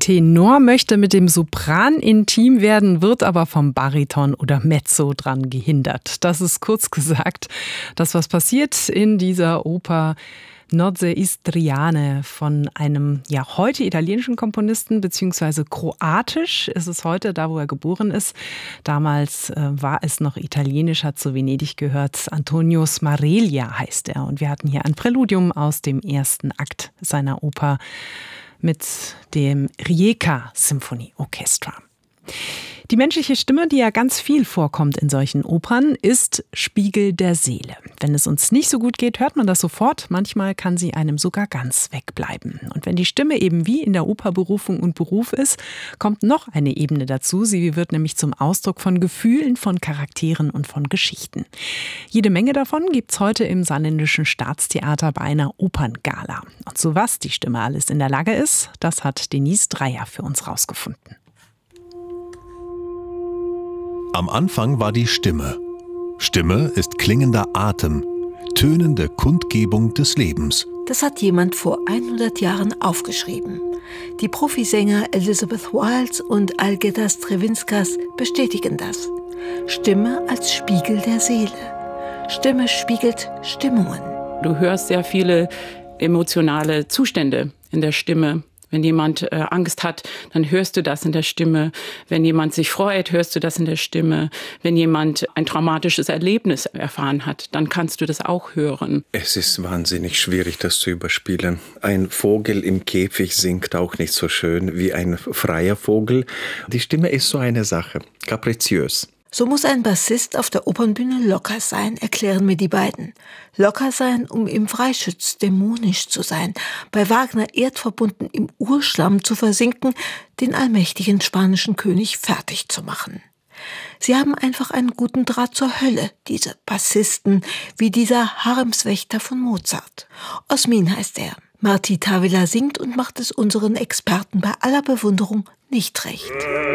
Tenor möchte mit dem Sopran intim werden, wird aber vom Bariton oder Mezzo dran gehindert. Das ist kurz gesagt das, was passiert in dieser Oper Nozze Istriane von einem heute italienischen Komponisten, beziehungsweise kroatisch ist es heute, da wo er geboren ist. Damals war es noch italienisch, hat zu Venedig gehört. Antonio Smareglia heißt er. Und wir hatten hier ein Präludium aus dem ersten Akt seiner Oper mit dem Rijeka Symphony Orchestra. Die menschliche Stimme, die ja ganz viel vorkommt in solchen Opern, ist Spiegel der Seele. Wenn es uns nicht so gut geht, hört man das sofort. Manchmal kann sie einem sogar ganz wegbleiben. Und wenn die Stimme eben wie in der Oper Berufung und Beruf ist, kommt noch eine Ebene dazu. Sie wird nämlich zum Ausdruck von Gefühlen, von Charakteren und von Geschichten. Jede Menge davon gibt's heute im Saarländischen Staatstheater bei einer Operngala. Und zu was die Stimme alles in der Lage ist, das hat Denise Dreyer für uns rausgefunden. Am Anfang war die Stimme. Stimme ist klingender Atem, tönende Kundgebung des Lebens. Das hat jemand vor 100 Jahren aufgeschrieben. Die Profisänger Elizabeth Wilde und Algirdas Stravinskas bestätigen das. Stimme als Spiegel der Seele. Stimme spiegelt Stimmungen. Du hörst sehr viele emotionale Zustände in der Stimme. Wenn jemand Angst hat, dann hörst du das in der Stimme. Wenn jemand sich freut, hörst du das in der Stimme. Wenn jemand ein traumatisches Erlebnis erfahren hat, dann kannst du das auch hören. Es ist wahnsinnig schwierig, das zu überspielen. Ein Vogel im Käfig singt auch nicht so schön wie ein freier Vogel. Die Stimme ist so eine Sache, kapriziös. So muss ein Bassist auf der Opernbühne locker sein, erklären mir die beiden. Locker sein, um im Freischütz dämonisch zu sein, bei Wagner erdverbunden im Urschlamm zu versinken, den allmächtigen spanischen König fertig zu machen. Sie haben einfach einen guten Draht zur Hölle, diese Bassisten, wie dieser Haremswächter von Mozart. Osmin heißt er. Martí Távila singt und macht es unseren Experten bei aller Bewunderung nicht recht.